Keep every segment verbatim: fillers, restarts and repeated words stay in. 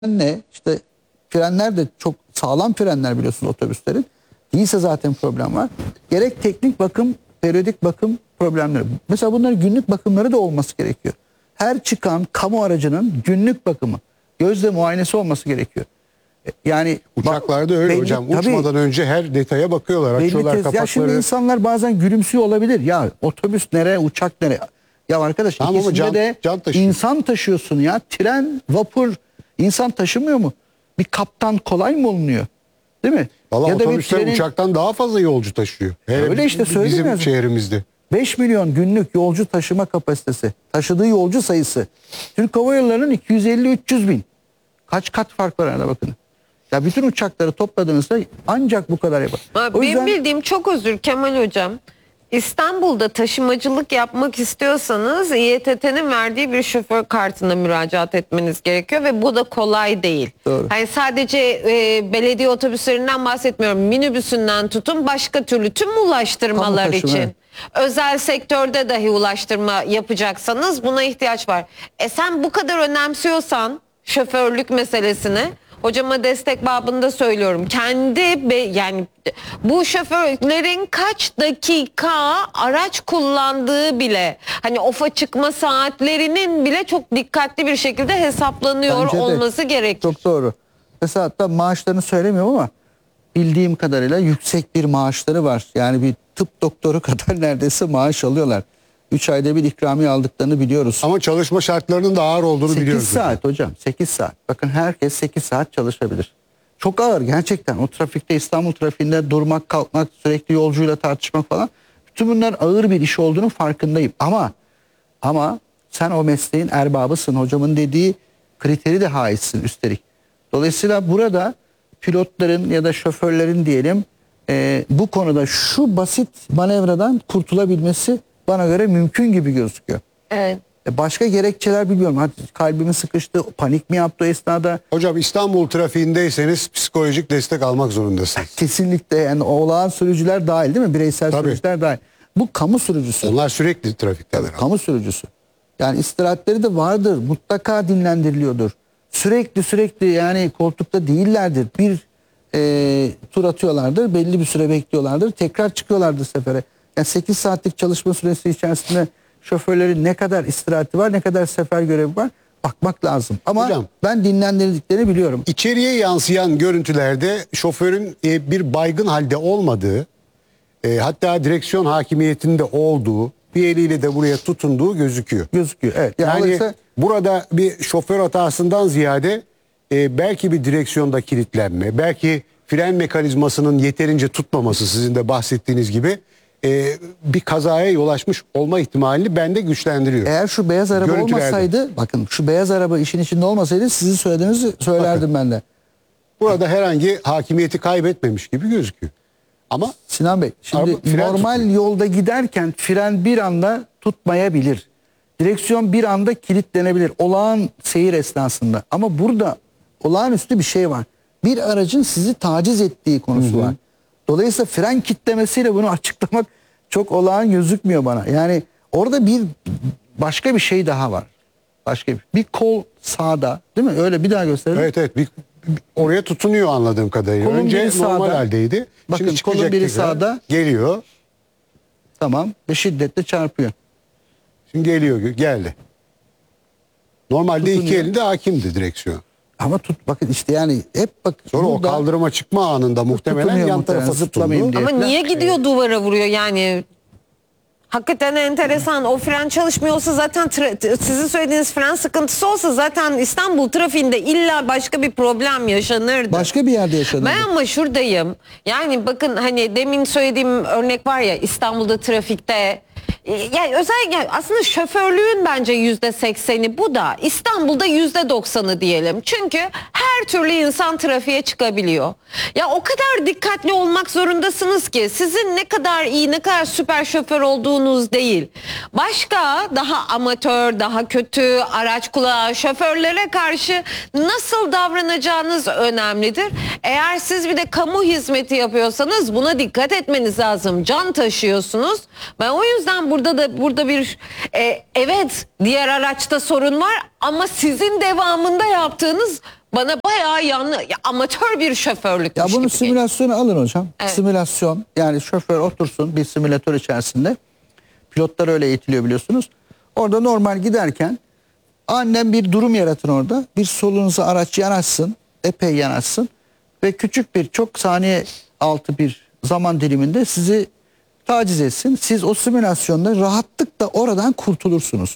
ne? İşte frenler de çok sağlam frenler biliyorsunuz otobüslerin. Değilse zaten problem var. Gerek teknik bakım, periyodik bakım problemleri. Mesela bunların günlük bakımları da olması gerekiyor. Her çıkan kamu aracının günlük bakımı, gözle muayenesi olması gerekiyor. Yani uçaklarda öyle belli, hocam. tabii, uçmadan önce her detaya bakıyorlar. Açıyorlar tez, kapakları. ya şimdi insanlar bazen gülümsüyor olabilir. Ya otobüs nereye, uçak nereye? Ya arkadaş tamam, ikisinde can, de can insan taşıyorsun ya. Tren, vapur insan taşımıyor mu? Bir kaptan kolay mı olunuyor? Değil mi? Valla ya otobüsler trenin, uçaktan daha fazla yolcu taşıyor. Hele öyle işte söyleyeyim bizim şehrimizde. beş milyon günlük yolcu taşıma kapasitesi, taşıdığı yolcu sayısı. Türk Hava Yolları'nın iki yüz elli üç yüz bin. Kaç kat fark var arada bakın. Ya bütün uçakları topladığınızda ancak bu kadar yapar. Benim yüzden... bildiğim, çok özür Kemal Hocam. İstanbul'da taşımacılık yapmak istiyorsanız İ E T T'nin verdiği bir şoför kartına müracaat etmeniz gerekiyor ve bu da kolay değil. Doğru. Yani sadece e, belediye otobüslerinden bahsetmiyorum. Minibüsünden tutun başka türlü tüm ulaştırmalar için. Evet. Özel sektörde dahi ulaştırma yapacaksanız buna ihtiyaç var. E sen bu kadar önemsiyorsan şoförlük meselesini, hocama destek babında söylüyorum. Kendi be, yani bu şoförlerin kaç dakika araç kullandığı bile, hani ofa çıkma saatlerinin bile çok dikkatli bir şekilde hesaplanıyor Bence de olması gerekiyor. Çok doğru. Mesela hatta maaşlarını söylemiyorum ama bildiğim kadarıyla yüksek bir maaşları var. Yani bir tıp doktoru kadar neredeyse maaş alıyorlar. üç ayda bir ikramiye aldıklarını biliyoruz. Ama çalışma şartlarının da ağır olduğunu biliyoruz. sekiz saat hocam. sekiz saat. Bakın herkes sekiz saat çalışabilir. Çok ağır gerçekten. O trafikte, İstanbul trafiğinde durmak, kalkmak, sürekli yolcuyla tartışmak falan. Bütün bunlar ağır bir iş olduğunu farkındayım. Ama ama sen o mesleğin erbabısın. Hocamın dediği kriteri de haizsin üstelik. Dolayısıyla burada pilotların ya da şoförlerin diyelim e, bu konuda şu basit manevradan kurtulabilmesi bana göre mümkün gibi gözüküyor. Evet. Başka gerekçeler bilmiyorum. Hadi kalbimi sıkıştı, panik mi yaptı o esnada? Hocam İstanbul trafiğindeyseniz psikolojik destek almak zorundasınız. Kesinlikle, yani olağan sürücüler dahil değil mi? Bireysel Tabii. sürücüler dahil. Bu kamu sürücüsü. Onlar sürekli trafikteler. Tabii, kamu sürücüsü. Yani istirahatleri de vardır. Mutlaka dinlendiriliyordur. Sürekli sürekli yani koltukta değillerdir. Bir e, tur atıyorlardır. Belli bir süre bekliyorlardır. Tekrar çıkıyorlardır sefere. Yani sekiz saatlik çalışma süresi içerisinde şoförlerin ne kadar istirahati var, ne kadar sefer görevi var bakmak lazım. Ama hocam, ben dinlendirdiklerini biliyorum. İçeriye yansıyan görüntülerde şoförün e, bir baygın halde olmadığı, e, hatta direksiyon hakimiyetinde olduğu, bir eliyle de buraya tutunduğu gözüküyor. Gözüküyor, evet. Yani, yani yani burada bir şoför hatasından ziyade e, belki bir direksiyonda kilitlenme, belki fren mekanizmasının yeterince tutmaması, sizin de bahsettiğiniz gibi e, bir kazaya yol açmış olma ihtimalini bende güçlendiriyor. Eğer şu beyaz araba olmasaydı, bakın şu beyaz araba işin içinde olmasaydı sizin söylediğinizi söylerdim bakın, ben de. Burada herhangi hakimiyeti kaybetmemiş gibi gözüküyor. Ama Sinan Bey, şimdi normal tutuyor. yolda giderken fren bir anda tutmayabilir. Direksiyon bir anda kilitlenebilir olağan seyir esnasında. Ama burada olağanüstü bir şey var. Bir aracın sizi taciz ettiği konusu, hı hı, var. Dolayısıyla fren kitlemesiyle bunu açıklamak çok olağan gözükmüyor bana. Yani orada bir başka bir şey daha var. Başka bir, bir kol sağda, değil mi? Öyle bir daha gösterelim. Evet evet. Bir, bir, oraya tutunuyor anladığım kadarıyla. Kolun Önce biri normal sağda, haldeydi. bakın Şimdi kolun biri sağda. Geliyor. Tamam. Ve şiddetle çarpıyor. Şimdi geliyor. Geldi. Normalde tutunuyor, iki elinde hakimdi direksiyon. Ama tut bakın işte yani hep bak. Sonra o kaldırıma çıkma anında muhtemelen yan muhtemelen, tarafa tutundu. Ama niye gidiyor duvara vuruyor yani? Hakikaten enteresan. O fren çalışmıyorsa zaten, sizin söylediğiniz fren sıkıntısı olsa zaten İstanbul trafiğinde illa başka bir problem yaşanırdı. Başka bir yerde yaşanırdı. Ben ama şuradayım. Yani bakın, hani demin söylediğim örnek var ya, İstanbul'da trafikte. Yani özellikle aslında şoförlüğün bence yüzde sekseni bu da, İstanbul'da yüzde doksanı diyelim. Çünkü her türlü insan trafiğe çıkabiliyor. Ya o kadar dikkatli olmak zorundasınız ki sizin ne kadar iyi, ne kadar süper şoför olduğunuz değil. Başka daha amatör, daha kötü araç kullanan şoförlere karşı nasıl davranacağınız önemlidir. Eğer siz bir de kamu hizmeti yapıyorsanız buna dikkat etmeniz lazım. Can taşıyorsunuz. Ben o yüzden burada da burada bir e, evet, diğer araçta sorun var ama sizin devamında yaptığınız bana bayağı yanlı, ya amatör bir şoförlük. Ya bunu simülasyonu alın hocam. Evet. Simülasyon, yani şoför otursun bir simülatör içerisinde. Pilotlar öyle eğitiliyor biliyorsunuz. Orada normal giderken annem bir durum yaratın orada. Bir solunuza araç yanaşsın, epey yanaşsın ve küçük bir, çok saniye altı bir zaman diliminde sizi taciz etsin. Siz o simülasyonda rahatlıkla oradan kurtulursunuz.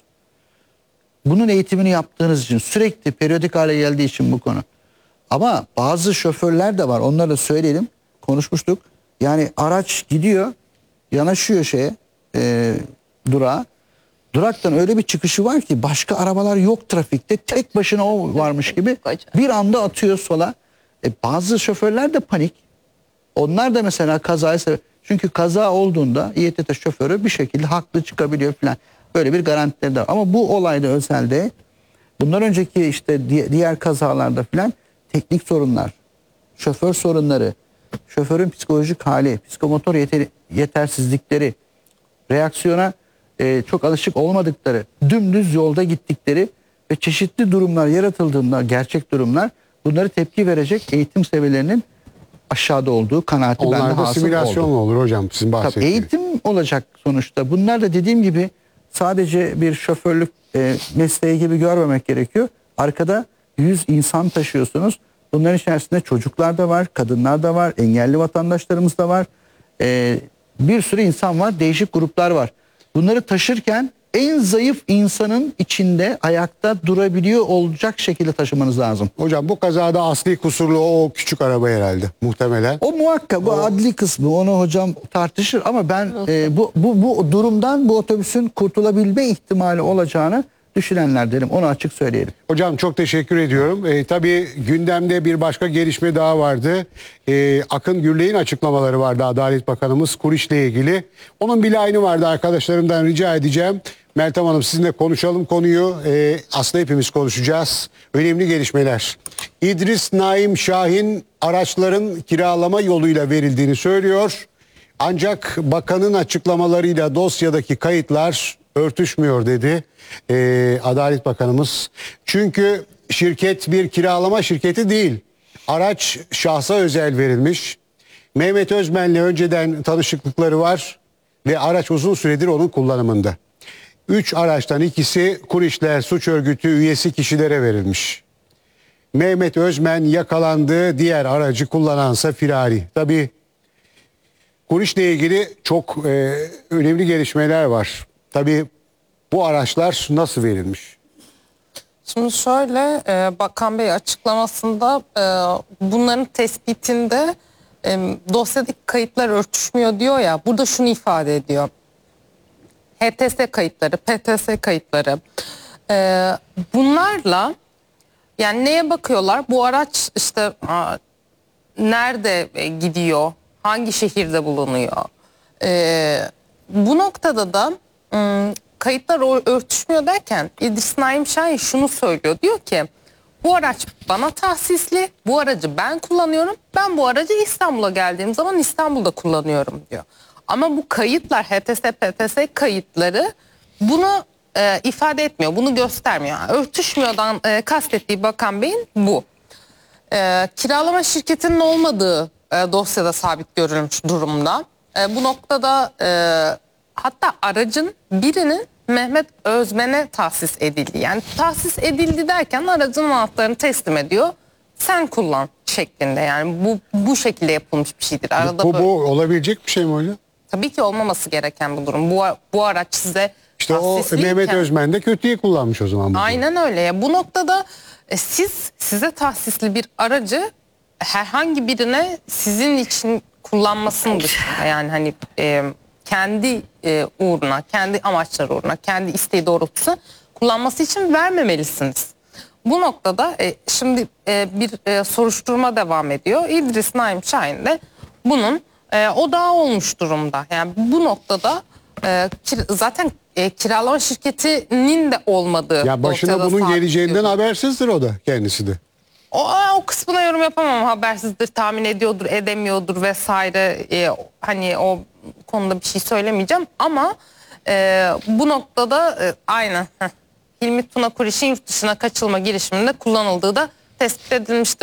Bunun eğitimini yaptığınız için, sürekli periyodik hale geldiği için bu konu. Ama bazı şoförler de var, onları da söyleyelim, konuşmuştuk. Yani araç gidiyor, yanaşıyor şeye, e, durağa. Duraktan öyle bir çıkışı var ki başka arabalar yok trafikte, tek başına o varmış gibi bir anda atıyor sola. E, bazı şoförler de panik. Onlar da mesela kazaya sebep. Çünkü kaza olduğunda İ Y T T şoförü bir şekilde haklı çıkabiliyor falan. Böyle bir garantileri de var. Ama bu olayda özelde, bundan önceki işte diğer kazalarda falan teknik sorunlar, şoför sorunları, şoförün psikolojik hali, psikomotor yeter, yetersizlikleri, reaksiyona e, çok alışık olmadıkları, dümdüz yolda gittikleri ve çeşitli durumlar yaratıldığında, gerçek durumlar, bunları tepki verecek eğitim seviyelerinin aşağıda olduğu kanaati bende Onlarda hasıl simülasyon oldu. mu olur hocam sizin Tabii bahsettiğiniz? eğitim olacak sonuçta. Bunlar da dediğim gibi sadece bir şoförlük e, mesleği gibi görmemek gerekiyor. Arkada yüz insan taşıyorsunuz. Bunların içerisinde çocuklar da var, kadınlar da var, engelli vatandaşlarımız da var. E, bir sürü insan var, değişik gruplar var. Bunları taşırken en zayıf insanın içinde ayakta durabiliyor olacak şekilde taşımanız lazım. Hocam bu kazada asli kusurlu o küçük araba herhalde muhtemelen. O muhakkak, bu adli kısmı, onu hocam tartışır ama ben e, bu, bu bu durumdan bu otobüsün kurtulabilme ihtimali olacağını düşünenlerdenim. Onu açık söyleyelim. Hocam çok teşekkür ediyorum. E, tabii gündemde bir başka gelişme daha vardı. E, Akın Gürley'in açıklamaları vardı, Adalet Bakanımız Kuriş'le ilgili. Onun bir line'ı vardı, arkadaşlarımdan rica edeceğim. Meltem Hanım sizinle konuşalım konuyu. E, aslında hepimiz konuşacağız. Önemli gelişmeler. İdris Naim Şahin araçların kiralama yoluyla verildiğini söylüyor. Ancak bakanın açıklamalarıyla dosyadaki kayıtlar örtüşmüyor dedi ee, Adalet Bakanımız. Çünkü şirket bir kiralama şirketi değil. Araç şahsa özel verilmiş. Mehmet Özmen'le önceden tanışıklıkları var ve araç uzun süredir onun kullanımında. Üç araçtan ikisi Kurişler Suç Örgütü üyesi kişilere verilmiş. Mehmet Özmen yakalandı, diğer aracı kullanansa firari. Tabii Kuriş'le ilgili çok e, önemli gelişmeler var. Tabii bu araçlar nasıl verilmiş? Şimdi şöyle, e, Bakan Bey açıklamasında e, bunların tespitinde e, dosyadaki kayıtlar örtüşmüyor diyor ya, burada şunu ifade ediyor. H T S kayıtları, P T S kayıtları, e, bunlarla yani neye bakıyorlar? Bu araç işte a, nerede gidiyor, hangi şehirde bulunuyor? E, bu noktada da m, kayıtlar örtüşmüyor derken İdris Naim Şahin şunu söylüyor. Diyor ki bu araç bana tahsisli, bu aracı ben kullanıyorum. Ben bu aracı İstanbul'a geldiğim zaman İstanbul'da kullanıyorum diyor. Ama bu kayıtlar, H T S, P T S kayıtları bunu e, ifade etmiyor, bunu göstermiyor. Yani örtüşmüyordan e, kastettiği Bakan Bey'in bu. E, kiralama şirketinin olmadığı e, dosyada sabit görülmüş durumda. E, bu noktada e, hatta aracın birinin Mehmet Özmen'e tahsis edildi. Yani tahsis edildi derken aracın anahtarını teslim ediyor. Sen kullan şeklinde, yani bu bu şekilde yapılmış bir şeydir. Arada Bu, böyle, bu olabilecek bir şey mi hocam? tabii ki olmaması gereken bu durum. Bu, bu araç size İşte o tahsisliyken- Mehmet Özmen de kötüye kullanmış o zaman. Bu Aynen öyle. Ya bu noktada e, siz size tahsisli bir aracı herhangi birine sizin için kullanmasının dışında, yani hani e, kendi e, uğruna, kendi amaçları uğruna, kendi isteği doğrultusu kullanması için vermemelisiniz. Bu noktada e, şimdi e, bir e, soruşturma devam ediyor. İdris Naim Şahin de bunun e, odağı olmuş durumda. Yani bu noktada e, kir- zaten e, kiralama şirketinin de olmadığı Ya başına dosyada bunun sabit geleceğinden görülüyor. habersizdir o da, kendisi de. O, o kısmına yorum yapamam. Habersizdir, tahmin ediyordur, edemiyordur vesaire. E, hani o konuda bir şey söylemeyeceğim ama e, bu noktada e, aynen heh, Hilmi Tuna Kuriş'in yurt dışına kaçılma girişiminde kullanıldığı da tespit edilmişti.